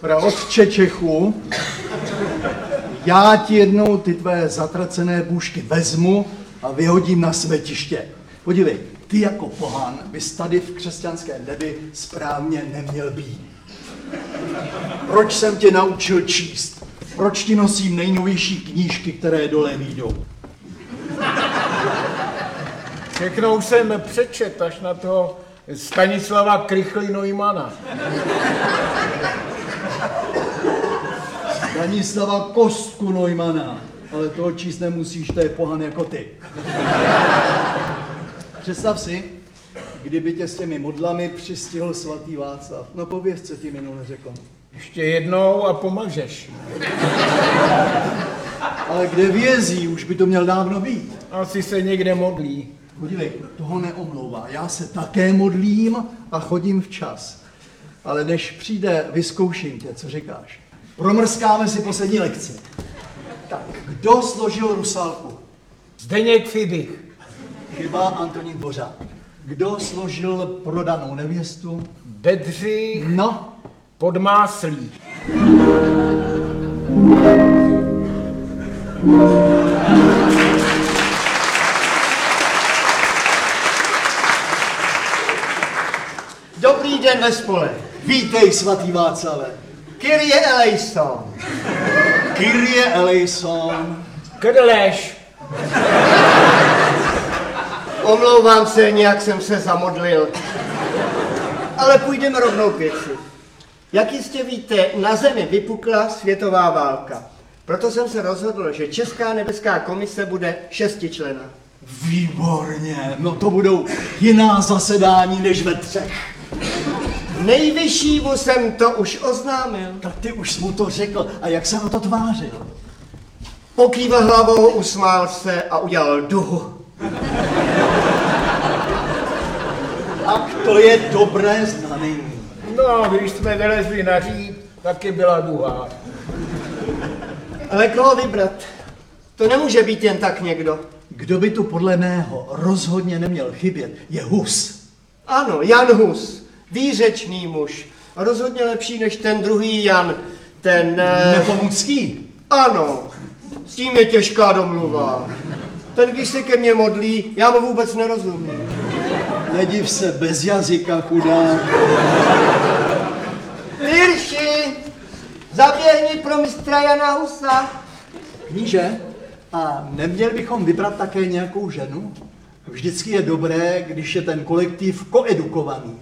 Praotče Čechu, já ti jednou ty tvé zatracené bůžky vezmu a vyhodím na smetiště. Podívej, ty jako pohán bys tady v křesťanské nebi správně neměl být. Proč jsem tě naučil číst? Proč ti nosím nejnovější knížky, které dole výjdou? Všechno už jsem přečet až na toho Stanislava Krychly-Neumana. Stanislava Kostku Neumana, ale toho číst nemusíš, to je pohan jako ty. Představ si, kdyby tě s těmi modlami přistihl svatý Václav. No pověz, co ti minul neřekl. Ještě jednou a pomažeš. Ale kde vězí, už by to měl dávno být. Asi se někde modlí. Podívej, toho neomlouvá. Já se také modlím a chodím včas. Ale než přijde, vyzkouším tě, co říkáš. Promrskáme si poslední lekci. Tak, kdo složil Rusálku? Zdeněk Fibich. Chyba, Antonín Dvořák. Kdo složil Prodanou nevěstu? Bedřich No. Podmáslí. Dobrý den ve spole. Vítej, svatý Václave. Kyrie eleison. Kyrie eleison. Krleš. Omlouvám se, nějak jsem se zamodlil. Ale půjdeme rovnou k věci. Jak jistě víte, na Zemi vypukla světová válka. Proto jsem se rozhodl, že Česká nebeská komise bude 6členná. Výborně, no to budou jiná zasedání než ve 3. Nejvyššímu jsem to už oznámil. Tak ty už jsi mu to řekl a jak se na to tvářil? Pokývl hlavou, usmál se a udělal duhu. Tak to je dobré znamení. No, když jsme vylezli na říp, taky byla duha. Ale koho vybrat? To nemůže být jen tak někdo. Kdo by tu podle mého rozhodně neměl chybět, je Hus. Ano, Jan Hus. Výřečný muž. A rozhodně lepší než ten druhý Jan. Ten... Nepomucký. Ano, s tím je těžká domluva. Ten, když se ke mně modlí, já mu vůbec nerozumím. Nediv se, bez jazyka, chudák. Tyrši, zaběhni pro mistra Jana Husa. Kníže, a neměli bychom vybrat také nějakou ženu? Vždycky je dobré, když je ten kolektiv koedukovaný.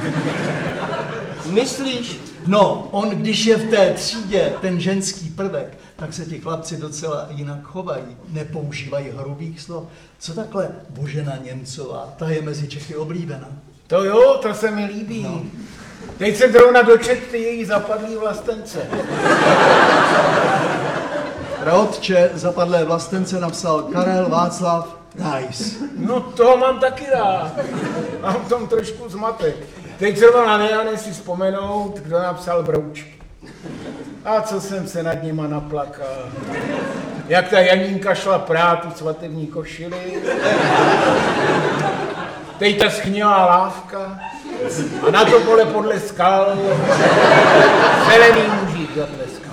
Myslíš? No, on když je v té třídě, ten ženský prvek, tak se ti chlapci docela jinak chovají. Nepoužívají hrubých slov. Co takhle Božena Němcová, ta je mezi Čechy oblíbená. To jo, to se mi líbí. No. Teď jsem zrovna dočetl ty její zapadlý vlastence. Praotče zapadlé vlastence napsal Karel Václav Rais. No toho mám taky rád. Mám v tom trošku zmatek. Teď zrovna nejde si vzpomenout, kdo napsal Broučky. A co jsem se nad nima naplakal. Jak ta Janínka šla prát tu svatební košili. Teď ta schnilá lávka. A na to pole podle skal zelený mužík zatleskal.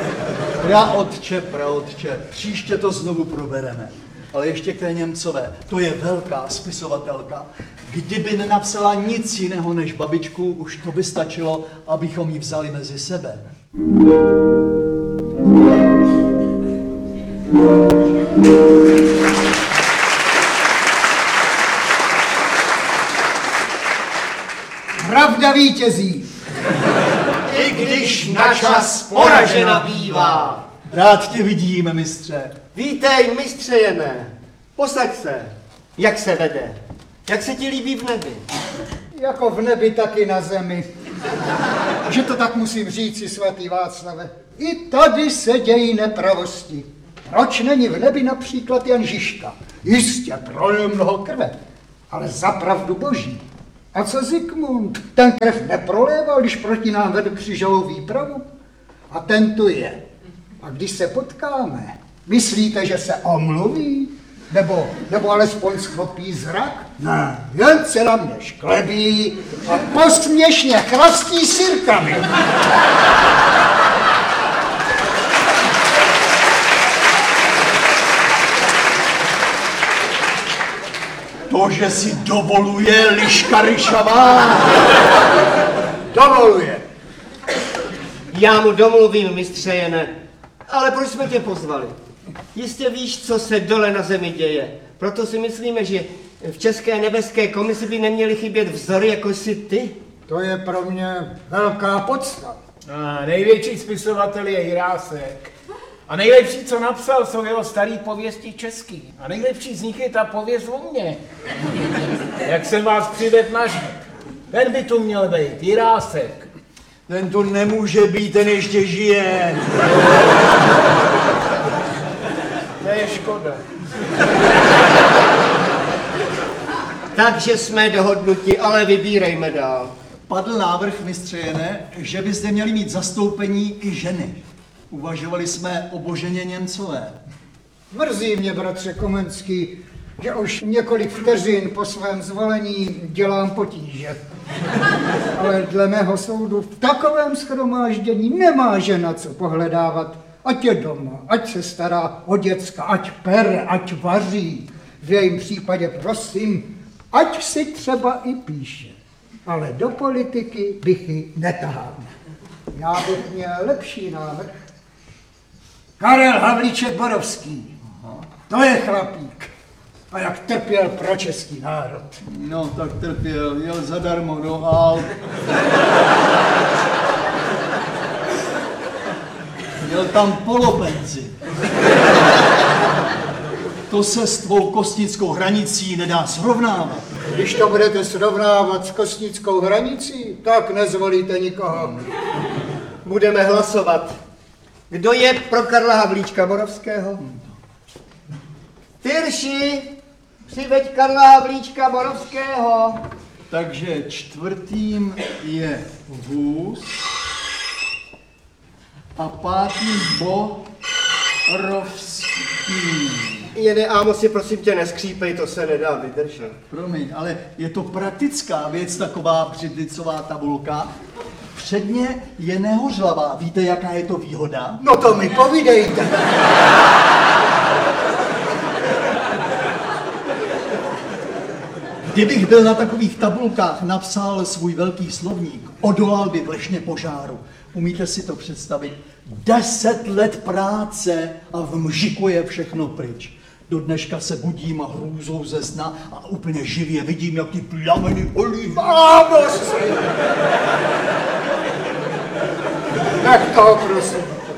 Praotče, příště to znovu probereme. Ale ještě k té Němcové, to je velká spisovatelka. Kdyby nenapsala nic jiného než babičku, už to by stačilo, abychom ji vzali mezi sebe. Pravda vítězí. I když na čas poražena bývá. Rád tě vidíme, mistře. Vítej, mistře Jene. Posaď se. Jak se vede? Jak se ti líbí v nebi? Jako v nebi, tak i na zemi. Že to tak musím říci, svatý Václave. I tady se dějí nepravosti. Proč není v nebi například Jan Žižka? Jistě prolil mnoho krve, ale za pravdu boží. A co Zikmund? Ten krev neproléval, když proti nám vedl křížovou výpravu? A ten tu je. A když se potkáme, myslíte, že se omluví? Nebo alespoň sklopí zrak? Ne, jen se na mě šklebí a posměšně chrastí sirkami. To, že si dovoluje liška ryšavá. Dovoluje. Já mu domluvím, mistře Jene. Ale proč jsme tě pozvali? Jistě víš, co se dole na zemi děje. Proto si myslíme, že v České nebeské komisi by neměly chybět vzory jako jsi ty. To je pro mě velká podsta. A největší spisovatel je Jirásek. A nejlepší, co napsal, jsou jeho starý pověsti český. A nejlepší z nich je ta pověst o mně. Jak jsem vás přivedl na žid. Ten by tu měl být, Jirásek. Ten tu nemůže být, ten ještě žije. To je škoda. Takže jsme dohodnuti, ale vybírejme dál. Padl návrh, mistře Jene, že by zde měli mít zastoupení i ženy. Uvažovali jsme o Boženě Němcové. Mrzí mě, bratře Komenský, že už několik vteřin po svém zvolení dělám potíže. Ale dle mého soudu v takovém shromáždění nemá žena co pohledávat. Ať je doma, ať se stará o děcka, ať pere, ať vaří. V jejím případě prosím, ať si třeba i píše. Ale do politiky bych ji netahal. Já bych měl lepší návrh. Karel Havlíček Borovský. To je chlapík. A jak trpěl pro český národ. No, tak trpěl, jel zadarmo do Alp. Měl tam polopenzi. To se s tvou kostnickou hranicí nedá srovnávat. Když to budete srovnávat s kostnickou hranicí, tak nezvolíte nikoho. Budeme hlasovat. Kdo je pro Karla Havlíčka Borovského? Tyrši, přiveď Karla Havlíčka Borovského. Takže čtvrtým je vůz a pátým Borovský. Jene, Ámosi, prosím tě, neskřípej, to se nedá vydržet. Promiň, ale je to praktická věc, taková břidlicová tabulka. Předně je nehořlavá. Víte, jaká je to výhoda? No to mi povídejte. Kdybych byl na takových tabulkách napsal svůj velký slovník, odolal by vlešně požáru. Umíte si to představit? 10 let práce a v mžiku je všechno pryč. Do dneška se budím a hrůzou ze sna a úplně živě vidím, jak ty plameny olí. Ámosi! Tak to prosím.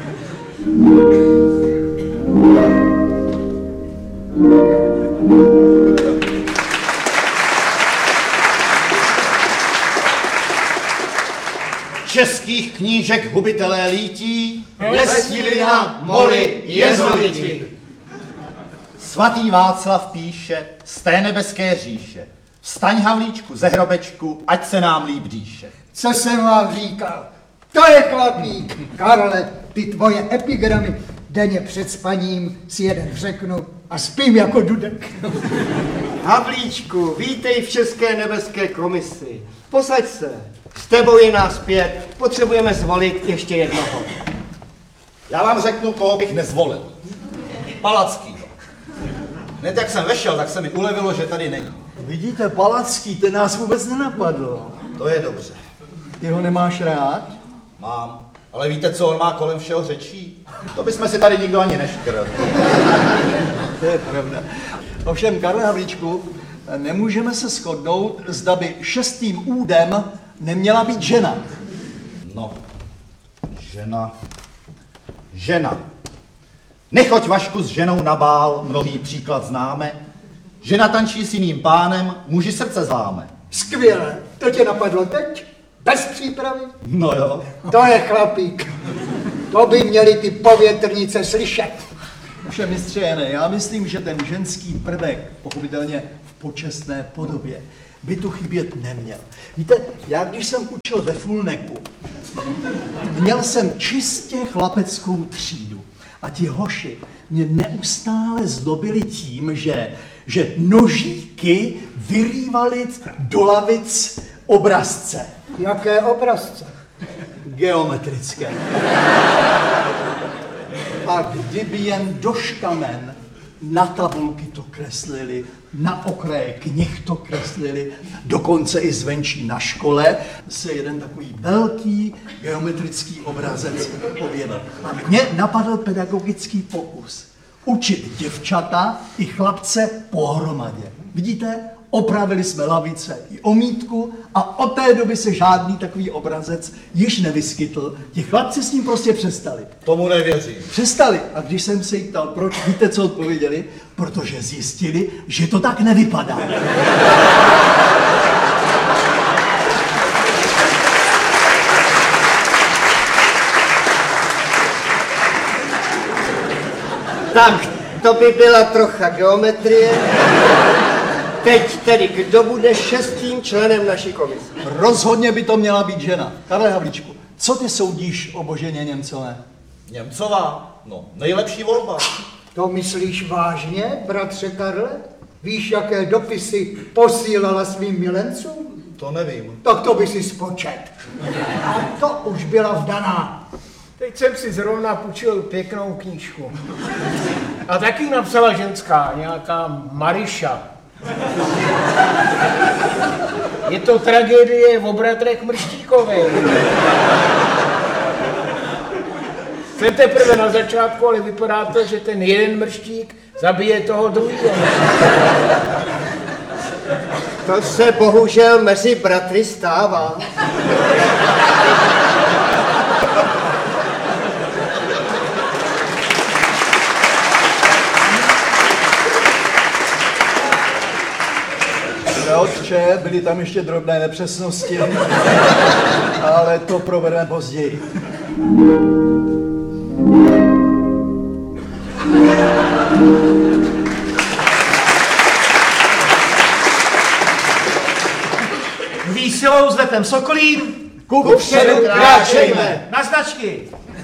Českých knížek hubitelé lítí, Lesní na moli jezoviti. Svatý Václav píše z té nebeské říše. Vstaň, Havlíčku, ze hrobečku, ať se nám líp dýše. Co jsem vám říkal? To je chlapík. Karle, ty tvoje epigramy denně před spaním si jeden řeknu a spím jako dudek. Havlíčku, vítej v České nebeské komisi. Posaď se. S tebou je nás 5. Potřebujeme zvolit ještě jednoho. Já vám řeknu, koho bych nezvolil. Palackýho. Hned jak jsem vešel, tak se mi ulevilo, že tady není. Vidíte, Palacký, ten nás vůbec nenapadl. To je dobře. Ty ho nemáš rád? Mám. Ale víte, co on má kolem všeho řečí? To bychom si tady nikdo ani neškrl. To je pravda. Ovšem, Karle Havlíčku, nemůžeme se shodnout, zda by 6. údem neměla být žena. No, žena. Nechoď, Vašku, s ženou na bál, mnohý příklad známe. Žena tančí s jiným pánem, muži srdce zláme. Skvěle. To tě napadlo teď? Bez přípravy? No jo. To je chlapík. To by měli ty povětrnice slyšet. Ovšem, mistře Jene, já myslím, že ten ženský prvek, pochopitelně v počestné podobě, by tu chybět neměl. Víte, já když jsem učil ve Fulneku, měl jsem čistě chlapeckou třídu a ti hoši mě neustále zlobili tím, že nožíky vyrývali do lavic obrazce. Jaké obrazce? Geometrické. A kdyby jen doškamen na tabulky to kreslili, na okraje knih to kreslili, dokonce i zvenčí na škole se jeden takový velký geometrický obrazec objevil. A mě napadl pedagogický pokus. Učit děvčata i chlapce pohromadě. Vidíte? Opravili jsme lavice i omítku a od té doby se žádný takový obrazec již nevyskytl. Ti chlapci s ním prostě přestali. Tomu nevěřím. Přestali. A když jsem se jich ptal, proč, víte, co odpověděli? Protože zjistili, že to tak nevypadá. Tak, to by byla trocha geometrie. Teď tedy, kdo bude 6. členem naší komise? Rozhodně by to měla být žena. Karle Havlíčku, co ty soudíš o Boženě Němcové? Němcová? No, nejlepší volba. To myslíš vážně, bratře Karle? Víš, jaké dopisy posílala svým milencům? To nevím. Tak to by si spočet. A to už byla vdaná. Teď jsem si zrovna půjčil pěknou knížku. A taky napsala ženská, nějaká Mariša. Je to tragédie o bratrech Mrštíkových. Jsem teprve na začátku, ale vypadá to, že ten jeden mrštík zabije toho druhého. To se bohužel mezi bratry stává. Otče, byly tam ještě drobné nepřesnosti, ale to probereme později. Výsilou s letem sokolím, Kupředu kráčejme! na značky!